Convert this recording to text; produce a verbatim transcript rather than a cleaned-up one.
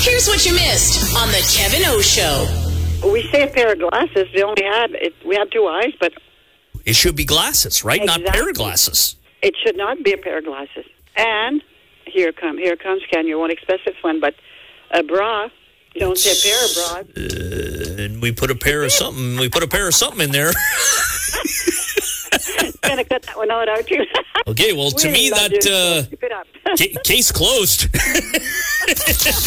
Here's what you missed on the Kevin O Show. We say a pair of glasses. We only have it. We have two eyes, but It should be glasses, right? Not Exactly. pair of glasses. it should not be a pair of glasses. And here come, here comes Ken. You won't expect this one, but a bra. You don't say a pair of bras. Uh, and we put a pair of something. We put a pair of something in there. Gonna cut that one out, aren't you? Okay, well, to We me, love that you. uh, Keep it up. ca- case closed.